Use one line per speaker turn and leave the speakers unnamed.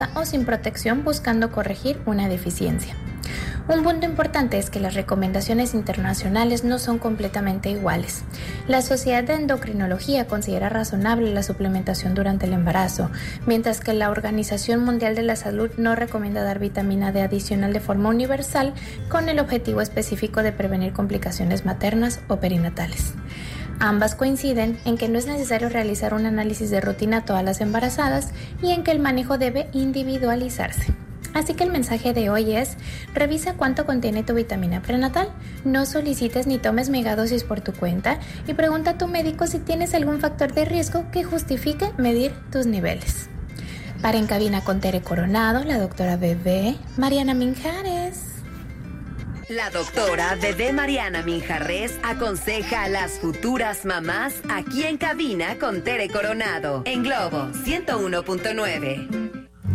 o sin protección buscando corregir una deficiencia. Un punto importante es que las recomendaciones internacionales no son completamente iguales. La Sociedad de Endocrinología considera razonable la suplementación durante el embarazo, mientras que la Organización Mundial de la Salud no recomienda dar vitamina D adicional de forma universal con el objetivo específico de prevenir complicaciones maternas o perinatales. Ambas coinciden en que no es necesario realizar un análisis de rutina a todas las embarazadas y en que el manejo debe individualizarse. Así que el mensaje de hoy es: revisa cuánto contiene tu vitamina prenatal, no solicites ni tomes megadosis por tu cuenta y pregunta a tu médico si tienes algún factor de riesgo que justifique medir tus niveles. Para En Cabina con Tere Coronado, la doctora Bebé Mariana Minjares.
La doctora Bebé Mariana Minjarres aconseja a las futuras mamás aquí en Cabina con Tere Coronado en Globo 101.9.